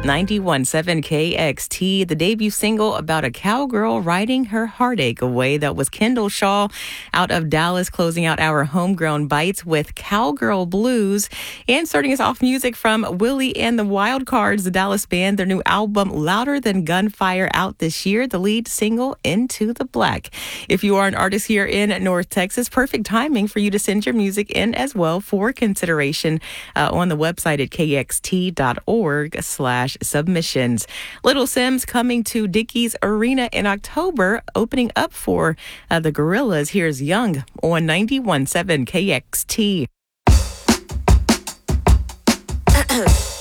91.7 KXT, the debut single about a cowgirl riding her heartache away. That was Kendall Shaw out of Dallas, closing out our homegrown bites with Cowgirl Blues. And starting us off, music from Willie and the Wild Cards, the Dallas band, their new album Louder Than Gunfire, out this year, the lead single Into the Black. If you are an artist here in North Texas, perfect timing for you to send your music in as well for consideration on the website at kxt.org/submissions. Little Simz coming to Dickies Arena in October, opening up for the Gorillaz. Here's Young on 91.7 KXT.